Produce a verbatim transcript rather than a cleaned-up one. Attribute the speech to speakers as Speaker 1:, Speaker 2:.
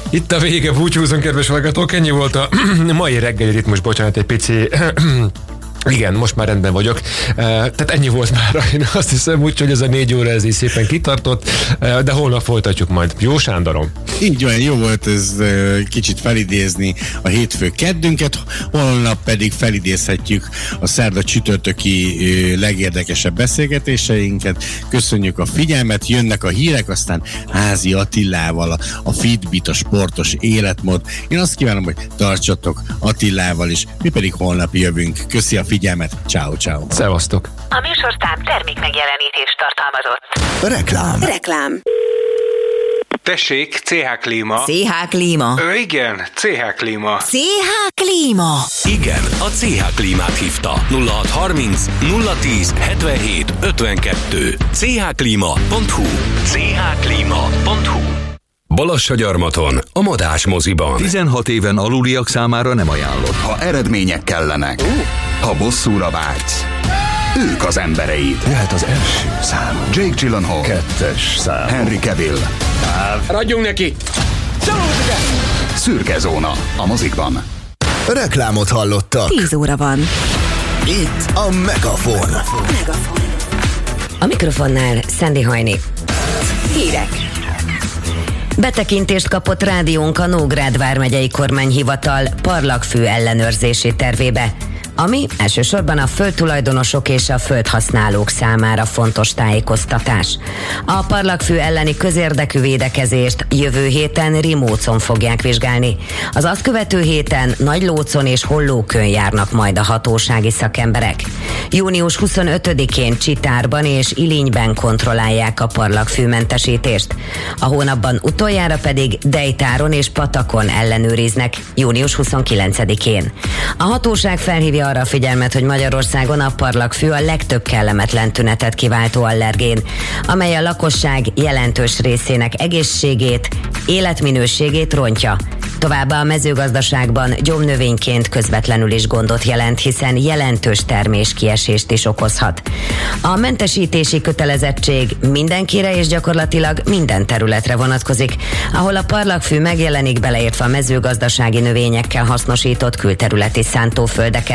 Speaker 1: Itt a vége, búcsúzunk, kedves hallgatók, ennyi volt a mai reggeli ritmus, bocsánat, egy pici... Igen, most már rendben vagyok. Uh, tehát ennyi volt már. Én azt hiszem úgy, hogy ez a négy óra ez így szépen kitartott, uh, de holnap folytatjuk majd. Jó, Sándorom?
Speaker 2: Így olyan jó volt ez uh, kicsit felidézni a hétfő keddünket, holnap pedig felidézhetjük a szerda csütörtöki uh, legérdekesebb beszélgetéseinket. Köszönjük a figyelmet, jönnek a hírek, aztán Házi Attilával, a, a Fitbit, a sportos életmód. Én azt kívánom, hogy tartsatok Attilával is, mi pedig holnap jövünk. Köszi a figyelmet, ciao ciao.
Speaker 1: Szevasztok.
Speaker 3: A műsorszám termék megjelenítést tartalmazott.
Speaker 4: Reklám.
Speaker 5: Reklám.
Speaker 6: Tessék, cé há Klíma.
Speaker 5: cé há Klíma.
Speaker 6: Ö, igen, cé há Klíma.
Speaker 5: cé há Klíma.
Speaker 4: Igen, a cé há Klímát hívta. nulla hat harminc nulla tíz hetvenhét ötvenkettő. cé há klíma pont hu. cé há klíma pont hu. Balassagyarmaton, a Madás moziban.
Speaker 7: tizenhat éven aluliak számára nem ajánlott.
Speaker 8: Ha eredmények kellenek, uh. ha bosszúra vágysz, ők az embereid.
Speaker 9: Jöhet az első szám.
Speaker 8: Jake Gyllenhaal,
Speaker 9: Kettes szám.
Speaker 8: Henry Cavill.
Speaker 9: Ragyunk neki!
Speaker 8: Szürke zóna a mozikban.
Speaker 4: Reklámot hallottak.
Speaker 5: tíz óra van.
Speaker 4: Itt a Megafon.
Speaker 5: Megafon.
Speaker 10: A mikrofonnál Szendi Hajni.
Speaker 5: Hírek.
Speaker 10: Betekintést kapott rádiónk a Nógrád vármegyei kormányhivatal parlagfű ellenőrzési tervébe, ami elsősorban a földtulajdonosok és a földhasználók számára fontos tájékoztatás. A parlagfű elleni közérdekű védekezést jövő héten Rimócon fogják vizsgálni. Az azt követő héten Nagylócon és Hollókön járnak majd a hatósági szakemberek. június huszonötödikén Csitárban és Ilinyben kontrollálják a parlagfűmentesítést. A hónapban utoljára pedig Dejtáron és Patakon ellenőriznek június huszonkilencedikén. A hatóság felhívja arra a figyelmet, hogy Magyarországon a parlagfű a legtöbb kellemetlen tünetet kiváltó allergén, amely a lakosság jelentős részének egészségét, életminőségét rontja. Továbbá a mezőgazdaságban gyomnövényként közvetlenül is gondot jelent, hiszen jelentős terméskiesést is okozhat. A mentesítési kötelezettség mindenkire és gyakorlatilag minden területre vonatkozik, ahol a parlagfű megjelenik, beleértve a mezőgazdasági növényekkel hasznosított külterületi szántóföldeket,